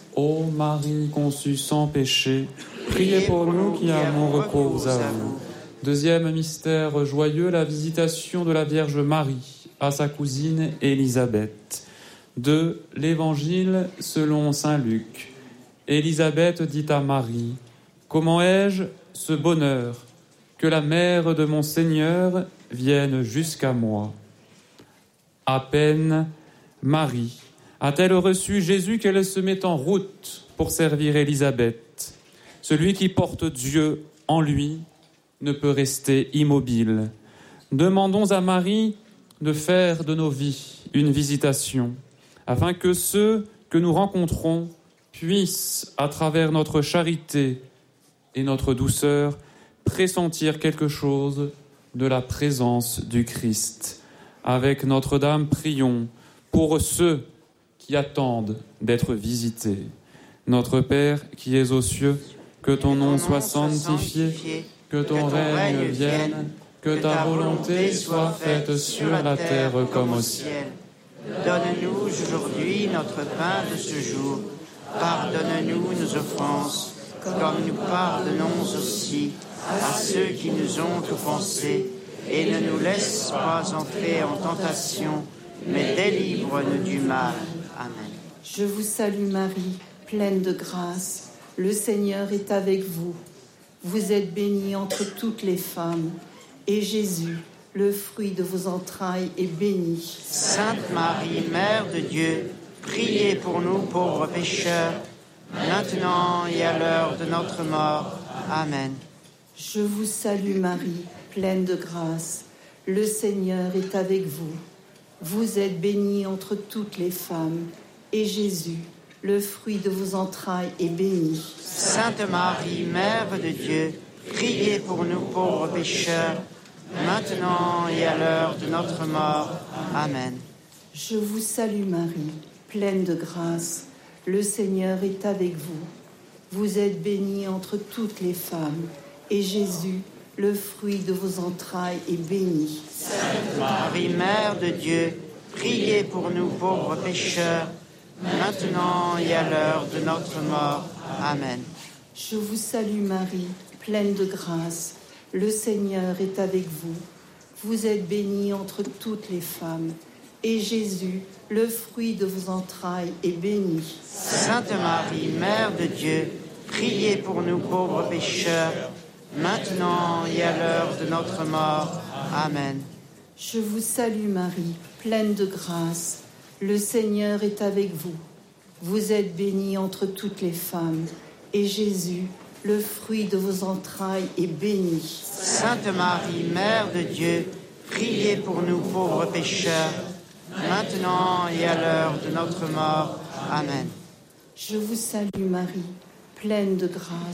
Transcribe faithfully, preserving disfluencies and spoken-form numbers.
Ô Marie conçue sans péché, priez pour nous qui avons recours à vous. Deuxième mystère joyeux, la visitation de la Vierge Marie à sa cousine Élisabeth. deux. L'Évangile selon saint Luc. Élisabeth dit à Marie: comment ai-je ce bonheur que la mère de mon Seigneur vienne jusqu'à moi? À peine Marie a-t-elle reçu Jésus qu'elle se met en route pour servir Élisabeth. Celui qui porte Dieu en lui ne peut rester immobile. Demandons à Marie de faire de nos vies une visitation, afin que ceux que nous rencontrons puissent, à travers notre charité et notre douceur, pressentir quelque chose de la présence du Christ. Avec Notre-Dame, prions pour ceux qui attendent d'être visités. Notre Père qui es aux cieux, que ton nom soit sanctifié, que ton règne vienne, que ta volonté soit faite sur la terre comme au ciel. Donne-nous aujourd'hui notre pain de ce jour. Pardonne-nous nos offenses, comme nous pardonnons aussi à ceux qui nous ont offensés. Et ne nous laisse pas entrer en tentation, mais délivre-nous du mal. Amen. Je vous salue Marie, pleine de grâce. Le Seigneur est avec vous. Vous êtes bénie entre toutes les femmes. Et Jésus, le fruit de vos entrailles, est béni. Sainte Marie, Mère de Dieu, priez pour nous pauvres pécheurs, maintenant et à l'heure de notre mort. Amen. Je vous salue Marie, pleine de grâce. Le Seigneur est avec vous. Vous êtes bénie entre toutes les femmes. Et Jésus, le fruit de vos entrailles, est béni. Sainte Marie, Mère de Dieu, priez pour nous pauvres pécheurs, maintenant et à l'heure de notre mort. Amen. Je vous salue Marie, pleine de grâce. Le Seigneur est avec vous. Vous êtes bénie entre toutes les femmes. Et Jésus, le fruit de vos entrailles, est béni. Sainte Marie, Mère de Dieu, priez pour nous pauvres pécheurs, maintenant et à l'heure de notre mort. Amen. Je vous salue Marie, pleine de grâce. Le Seigneur est avec vous. Vous êtes bénie entre toutes les femmes. Et Jésus, le fruit de vos entrailles, est béni. Sainte Marie, Mère de Dieu, priez pour nous pauvres pécheurs, maintenant et à l'heure de notre mort. Amen. Je vous salue Marie, pleine de grâce. Le Seigneur est avec vous. Vous êtes bénie entre toutes les femmes. Et Jésus, le fruit de vos entrailles, est béni. Sainte Marie, Mère de Dieu, priez pour nous pauvres pécheurs, maintenant et à l'heure de notre mort. Amen. Je vous salue Marie, pleine de grâce.